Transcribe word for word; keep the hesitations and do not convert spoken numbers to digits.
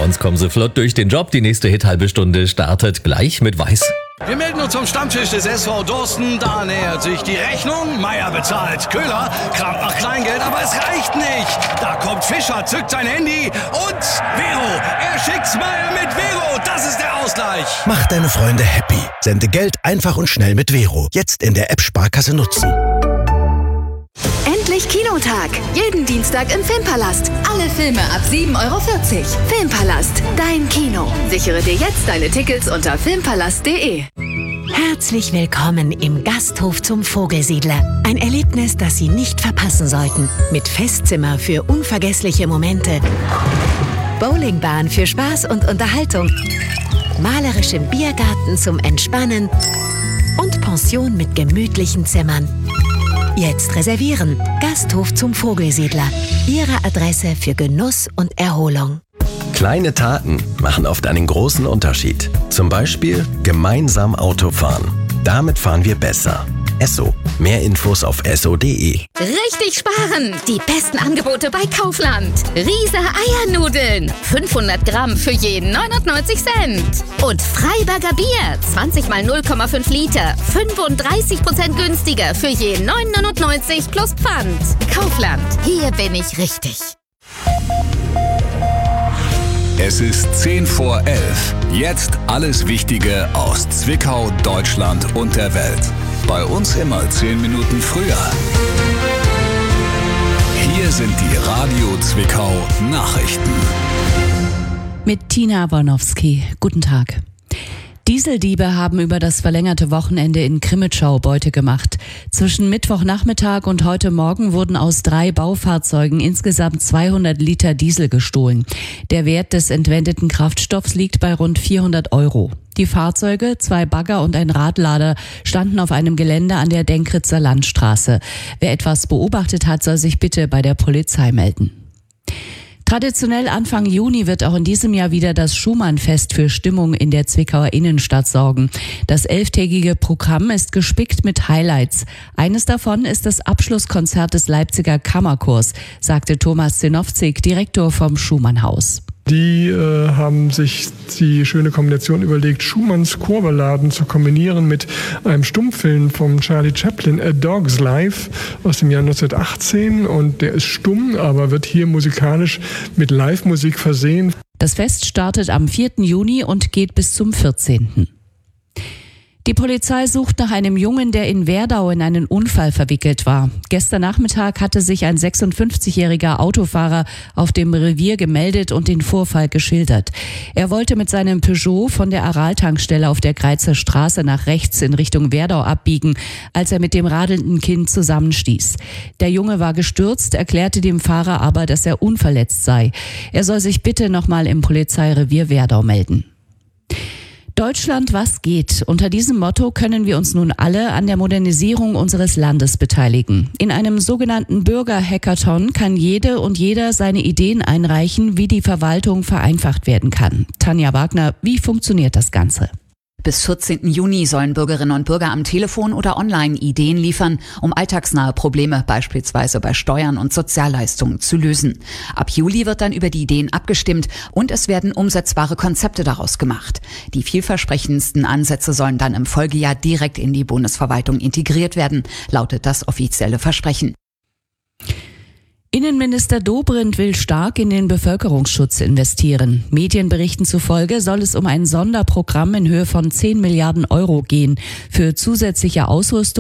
Sonst kommen Sie flott durch den Job. Die nächste Hit-halbe Stunde startet gleich mit Weiß. Wir melden uns zum Stammtisch des S V Dorsten. Da nähert sich die Rechnung. Meier bezahlt. Köhler kramt nach Kleingeld, aber es reicht nicht. Da kommt Fischer, zückt sein Handy und Vero. Er schickt's Meier mit Vero. Das ist der Ausgleich. Mach deine Freunde happy. Sende Geld einfach und schnell mit Vero. Jetzt in der App Sparkasse nutzen. Endlich Kinotag. Jeden Dienstag im Filmpalast. Alle Filme ab sieben Euro vierzig. Filmpalast, dein Kino. Sichere dir jetzt deine Tickets unter filmpalast punkt de. Herzlich willkommen im Gasthof zum Vogelsiedler. Ein Erlebnis, das Sie nicht verpassen sollten. Mit Festzimmer für unvergessliche Momente, Bowlingbahn für Spaß und Unterhaltung, malerischem Biergarten zum Entspannen und Pension mit gemütlichen Zimmern. Jetzt reservieren. Gasthof zum Vogelsiedler. Ihre Adresse für Genuss und Erholung. Kleine Taten machen oft einen großen Unterschied. Zum Beispiel gemeinsam Auto fahren. Damit fahren wir besser. Esso. Mehr Infos auf esso punkt de. Richtig sparen! Die besten Angebote bei Kaufland. Riese Eiernudeln. fünfhundert Gramm für jeden neunundneunzig Cent. Und Freiberger Bier. zwanzig mal null Komma fünf Liter. fünfunddreißig Prozent günstiger für jeden neun neunundneunzig plus Pfand. Kaufland. Hier bin ich richtig. Es ist zehn vor elf. Jetzt alles Wichtige aus Zwickau, Deutschland und der Welt. Bei uns immer zehn Minuten früher. Hier sind die Radio Zwickau Nachrichten. Mit Tina Wolnowski. Guten Tag. Dieseldiebe haben über das verlängerte Wochenende in Crimmitschau Beute gemacht. Zwischen Mittwochnachmittag und heute Morgen wurden aus drei Baufahrzeugen insgesamt zweihundert Liter Diesel gestohlen. Der Wert des entwendeten Kraftstoffs liegt bei rund vierhundert Euro. Die Fahrzeuge, zwei Bagger und ein Radlader, standen auf einem Gelände an der Denkritzer Landstraße. Wer etwas beobachtet hat, soll sich bitte bei der Polizei melden. Traditionell Anfang Juni wird auch in diesem Jahr wieder das Schumann-Fest für Stimmung in der Zwickauer Innenstadt sorgen. Das elftägige Programm ist gespickt mit Highlights. Eines davon ist das Abschlusskonzert des Leipziger Kammerchors, sagte Thomas Zinowczyk, Direktor vom Schumann-Haus. Die äh, haben sich die schöne Kombination überlegt, Schumanns Chorballaden zu kombinieren mit einem Stummfilm von Charlie Chaplin, A Dog's Life aus dem Jahr neunzehnhundertachtzehn. Und der ist stumm, aber wird hier musikalisch mit Live-Musik versehen. Das Fest startet am vierten Juni und geht bis zum vierzehnten Die Polizei sucht nach einem Jungen, der in Werdau in einen Unfall verwickelt war. Gestern Nachmittag hatte sich ein sechsundfünfzigjähriger Autofahrer auf dem Revier gemeldet und den Vorfall geschildert. Er wollte mit seinem Peugeot von der Aral-Tankstelle auf der Greizer Straße nach rechts in Richtung Werdau abbiegen, als er mit dem radelnden Kind zusammenstieß. Der Junge war gestürzt, erklärte dem Fahrer aber, dass er unverletzt sei. Er soll sich bitte nochmal im Polizeirevier Werdau melden. Deutschland, was geht? Unter diesem Motto können wir uns nun alle an der Modernisierung unseres Landes beteiligen. In einem sogenannten Bürger-Hackathon kann jede und jeder seine Ideen einreichen, wie die Verwaltung vereinfacht werden kann. Tanja Wagner, wie funktioniert das Ganze? Bis vierzehnten Juni sollen Bürgerinnen und Bürger am Telefon oder online Ideen liefern, um alltagsnahe Probleme, beispielsweise bei Steuern und Sozialleistungen, zu lösen. Ab Juli wird dann über die Ideen abgestimmt und es werden umsetzbare Konzepte daraus gemacht. Die vielversprechendsten Ansätze sollen dann im Folgejahr direkt in die Bundesverwaltung integriert werden, lautet das offizielle Versprechen. Innenminister Dobrindt will stark in den Bevölkerungsschutz investieren. Medienberichten zufolge soll es um ein Sonderprogramm in Höhe von zehn Milliarden Euro gehen für zusätzliche Ausrüstung